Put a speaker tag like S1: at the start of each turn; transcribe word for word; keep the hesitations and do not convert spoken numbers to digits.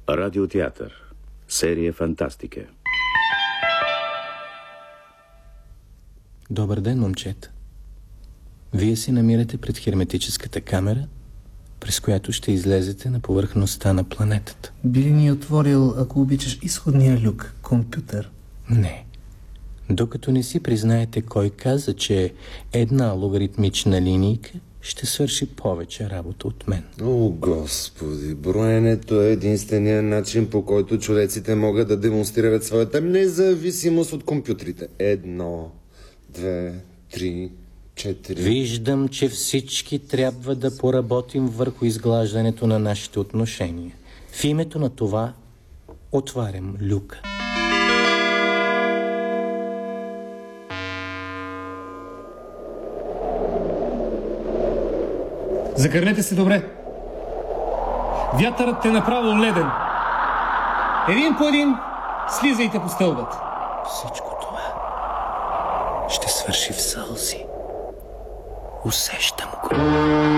S1: Радиотеатър. Серия Фантастика.
S2: Добър ден, момчета. Вие се намирате пред херметическата камера, през която ще излезете на повърхността на планетата.
S3: Би ли ни отворил, ако обичаш, изходния люк, компютър?
S2: Не. Докато не си признаете кой каза, че една логаритмична линийка ще свърши повече работа от мен.
S4: О, Господи, броенето е единствения начин, по който човеците могат да демонстрират своята независимост от компютрите. Едно, две, три, четири...
S2: Виждам, че всички трябва да поработим върху изглаждането на нашите отношения. В името на това отварям люка.
S5: Загърнете се добре. Вятърът е направо леден. Един по един слизайте по стълбата.
S2: Всичко това ще свърши в сълзи. Усещам го.